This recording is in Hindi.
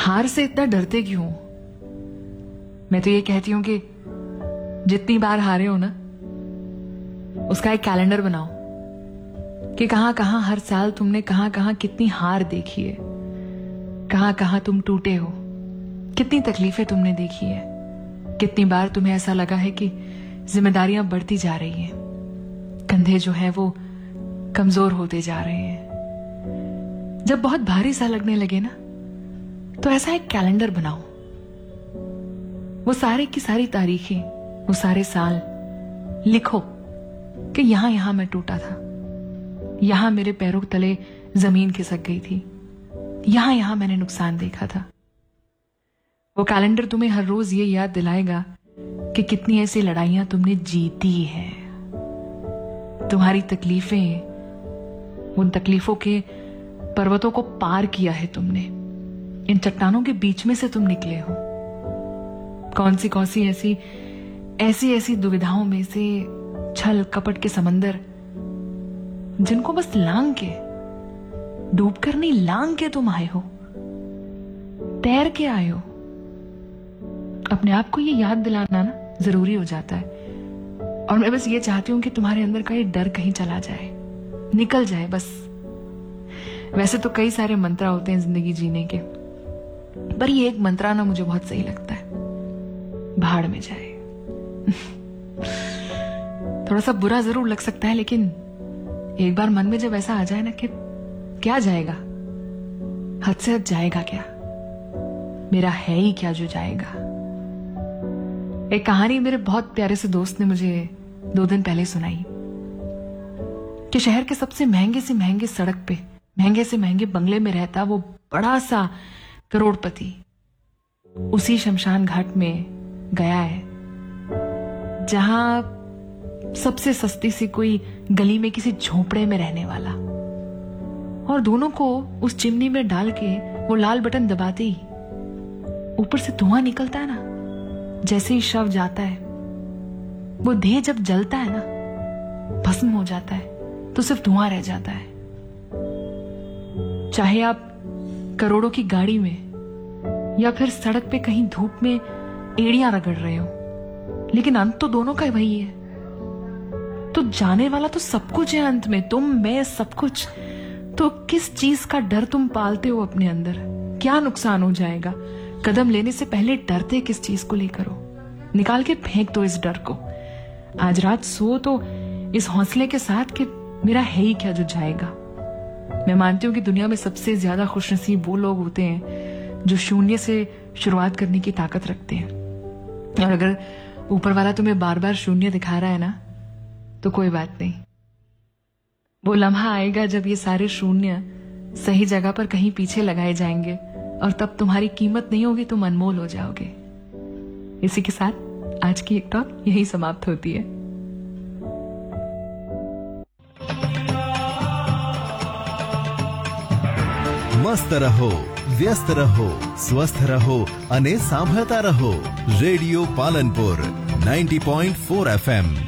हार से इतना डरते क्यों? मैं तो ये कहती हूं कि जितनी बार हारे हो ना, उसका एक कैलेंडर बनाओ कि कहां कहां हर साल तुमने कहां कहां कितनी हार देखी है, कहां कहां तुम टूटे हो, कितनी तकलीफें तुमने देखी है, कितनी बार तुम्हें ऐसा लगा है कि जिम्मेदारियां बढ़ती जा रही हैं, कंधे जो है वो कमजोर होते जा रहे हैं। जब बहुत भारी सा लगने लगे ना, तो ऐसा एक कैलेंडर बनाओ। वो सारे की सारी तारीखें, वो सारे साल लिखो कि यहां यहां मैं टूटा था, यहां मेरे पैरों तले जमीन खिसक गई थी, यहां यहां मैंने नुकसान देखा था। वो कैलेंडर तुम्हें हर रोज ये याद दिलाएगा कि कितनी ऐसी लड़ाइयां तुमने जीती है। तुम्हारी तकलीफें, उन तकलीफों के पर्वतों को पार किया है तुमने, इन चट्टानों के बीच में से तुम निकले हो। कौन सी ऐसी दुविधाओं में से, छल कपट के समंदर जिनको बस लांग के, डूब कर नहीं लांग के तुम आए हो, तैर के आए हो। अपने आप को ये याद दिलाना ना जरूरी हो जाता है। और मैं बस ये चाहती हूं कि तुम्हारे अंदर का ये डर कहीं चला जाए, निकल जाए बस। वैसे तो कई सारे मंत्र होते हैं जिंदगी जीने के, पर ये एक मंत्रा ना मुझे बहुत सही लगता है, भाड़ में जाए। थोड़ा सा बुरा जरूर लग सकता है, लेकिन एक बार मन में जब ऐसा आ जाए ना कि क्या जाएगा, हद से हद जाएगा क्या, मेरा है ही क्या जो जाएगा। एक कहानी मेरे बहुत प्यारे से दोस्त ने मुझे 2 दिन पहले सुनाई कि शहर के सबसे महंगे सड़क पे, महंगे से महंगे बंगले में रहता वो बड़ा सा करोड़पति उसी शमशान घाट में गया है जहां सबसे सस्ती सी कोई गली में किसी झोपड़े में रहने वाला, और दोनों को उस चिमनी में डाल के वो लाल बटन दबाते ही ऊपर से धुआं निकलता है ना। जैसे ही शव जाता है, वो देह जब जलता है ना, भस्म हो जाता है, तो सिर्फ धुआं रह जाता है। चाहे आप करोड़ों की गाड़ी में या फिर सड़क पे कहीं धूप में एड़ियां रगड़ रहे हो, लेकिन अंत तो दोनों का वही है। तो जाने वाला तो सब कुछ है अंत में, तुम, मैं, सब कुछ। तो किस चीज का डर तुम पालते हो अपने अंदर? क्या नुकसान हो जाएगा? कदम लेने से पहले डरते किस चीज को लेकर हो? निकाल के फेंक दो इस डर को। आज रात सो तो इस हौसले के साथ कि मेरा है ही क्या जो जाएगा। मैं मानती हूं कि दुनिया में सबसे ज्यादा खुशनसीब वो लोग होते हैं जो शून्य से शुरुआत करने की ताकत रखते हैं। और अगर ऊपर वाला तुम्हें बार बार शून्य दिखा रहा है ना, तो कोई बात नहीं, वो लम्हा आएगा जब ये सारे शून्य सही जगह पर कहीं पीछे लगाए जाएंगे, और तब तुम्हारी कीमत नहीं होगी, तुम अनमोल हो जाओगे। इसी के साथ आज की एक टॉक यही समाप्त होती है। मस्त रहो, व्यस्त रहो, स्वस्थ रहो અને સાંભળતા રહો. Radio Palanpur 90.4 FM.